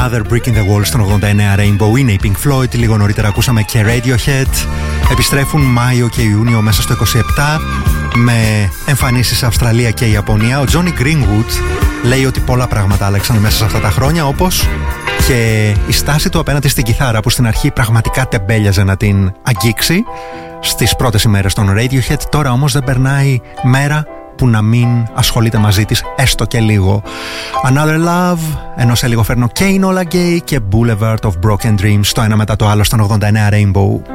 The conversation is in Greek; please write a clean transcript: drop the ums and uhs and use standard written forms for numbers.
Another Brick in the Wall στον 89 Rainbow. Είναι η Pink Floyd. Λίγο νωρίτερα ακούσαμε και Radiohead. Επιστρέφουν Μάιο και Ιούνιο μέσα στο 27 με εμφανίσεις σε Αυστραλία και Ιαπωνία. Ο Johnny Greenwood λέει ότι πολλά πράγματα άλλαξαν μέσα σε αυτά τα χρόνια, όπως και η στάση του απέναντι στην κιθάρα, που στην αρχή πραγματικά τεμπέλιαζε να την αγγίξει στις πρώτες ημέρες των Radiohead. Τώρα όμως δεν περνάει μέρα που να μην ασχολείται μαζί της έστω και λίγο. Another Love, ενώ σε λίγο φέρνω και Enola Gay και Boulevard of Broken Dreams, το ένα μετά το άλλο στον 89 Rainbow.